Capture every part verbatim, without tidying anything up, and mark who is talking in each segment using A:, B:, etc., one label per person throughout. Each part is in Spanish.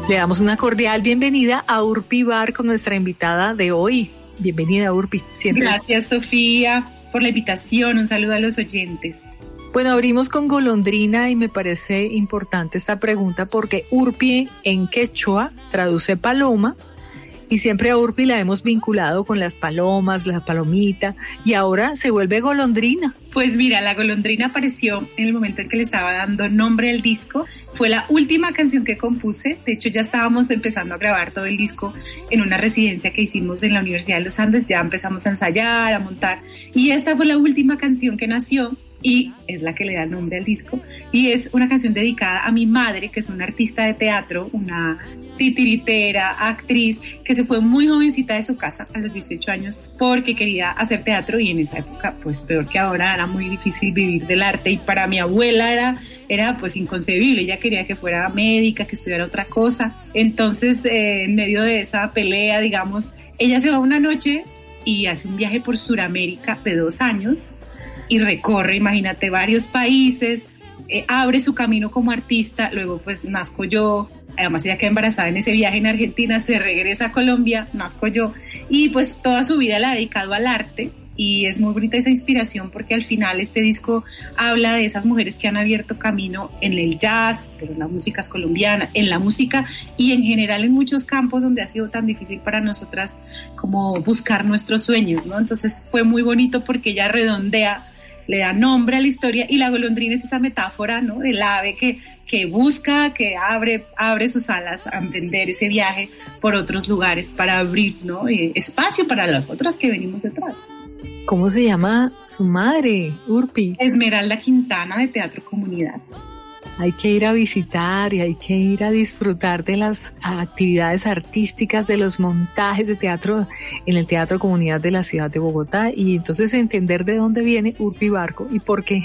A: Le damos una cordial bienvenida a Urpi Barco, nuestra invitada de hoy. Bienvenida, Urpi. Siempre.
B: Gracias, Sofía, por la invitación. Un saludo a los oyentes.
A: Bueno, abrimos con golondrina y me parece importante esta pregunta porque Urpi en quechua traduce paloma y siempre a Urpi la hemos vinculado con las palomas, la palomita, y ahora se vuelve golondrina.
B: Pues mira, la golondrina apareció en el momento en que le estaba dando nombre al disco. Fue la última canción que compuse. De hecho, ya estábamos empezando a grabar todo el disco en una residencia que hicimos en la Universidad de los Andes. Ya empezamos a ensayar, a montar. Y esta fue la última canción que nació y es la que le da nombre al disco. Y es una canción dedicada a mi madre, que es una artista de teatro, una titiritera, actriz, que se fue muy jovencita de su casa a los dieciocho años porque quería hacer teatro y en esa época, pues peor que ahora, era muy difícil vivir del arte y para mi abuela era, era pues inconcebible. Ella quería que fuera médica, que estudiara otra cosa. Entonces, eh, en medio de esa pelea, digamos, ella se va una noche y hace un viaje por Sudamérica de dos años y recorre, imagínate, varios países, eh, abre su camino como artista, luego pues nazco yo. Además ella queda embarazada en ese viaje en Argentina, se regresa a Colombia, nazco yo y pues toda su vida la ha dedicado al arte y es muy bonita esa inspiración porque al final este disco habla de esas mujeres que han abierto camino en el jazz, pero en las músicas colombianas, en la música y en general en muchos campos donde ha sido tan difícil para nosotras como buscar nuestros sueños, ¿no? Entonces fue muy bonito porque ella redondea, le da nombre a la historia y la golondrina es esa metáfora, ¿no? Del ave que, que busca, que abre, abre sus alas a emprender ese viaje por otros lugares para abrir, ¿no? Eh, espacio para las otras que venimos detrás.
A: ¿Cómo se llama su madre, Urpi?
B: Esmeralda Quintana, de Teatro Comunidad.
A: Hay que ir a visitar y hay que ir a disfrutar de las actividades artísticas, de los montajes de teatro en el Teatro Comunidad de la ciudad de Bogotá y entonces entender de dónde viene Urpi Barco y por qué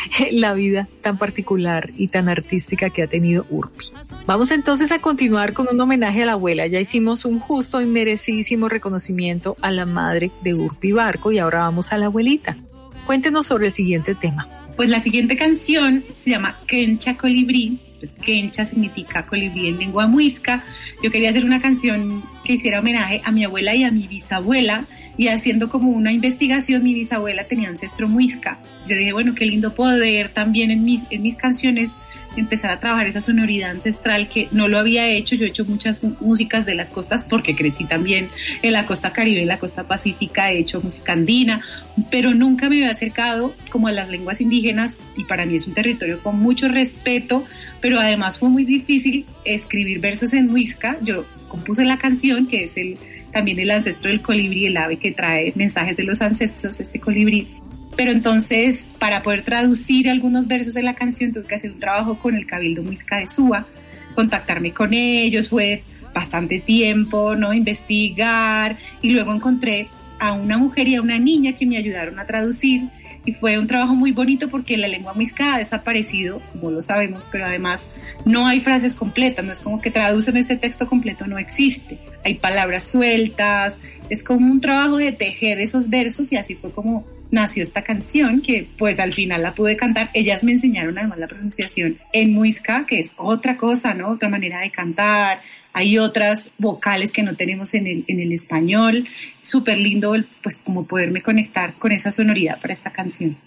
A: la vida tan particular y tan artística que ha tenido Urpi. Vamos entonces a continuar con un homenaje a la abuela. Ya hicimos un justo y merecidísimo reconocimiento a la madre de Urpi Barco y ahora vamos a la abuelita. Cuéntenos sobre el siguiente tema.
B: Pues la siguiente canción se llama Quencha Colibrí. Pues quencha significa colibrí en lengua muisca. Yo quería hacer una canción que hiciera homenaje a mi abuela y a mi bisabuela y haciendo como una investigación, mi bisabuela tenía ancestro muisca. Yo dije, bueno, qué lindo poder también en mis, en mis canciones empezar a trabajar esa sonoridad ancestral que no lo había hecho. Yo he hecho muchas músicas de las costas porque crecí también en la costa caribe, en la costa pacífica, he hecho música andina, pero nunca me había acercado como a las lenguas indígenas y para mí es un territorio con mucho respeto, pero además fue muy difícil escribir versos en muisca. Yo compuse la canción, que es el, también el ancestro del colibrí, el ave que trae mensajes de los ancestros, este colibrí. Pero entonces, para poder traducir algunos versos de la canción, tuve que hacer un trabajo con el Cabildo Muisca de Suba, contactarme con ellos, fue bastante tiempo, ¿no? Investigar, y luego encontré a una mujer y a una niña que me ayudaron a traducir, y fue un trabajo muy bonito porque la lengua muisca ha desaparecido, como lo sabemos, pero además no hay frases completas, no es como que traducen este texto completo, no existe, hay palabras sueltas, es como un trabajo de tejer esos versos y así fue como nació esta canción que pues al final la pude cantar. Ellas me enseñaron además la pronunciación en muisca, que es otra cosa, ¿no? Otra manera de cantar. Hay otras vocales que no tenemos en el, en el español. Súper lindo pues como poderme conectar con esa sonoridad para esta canción.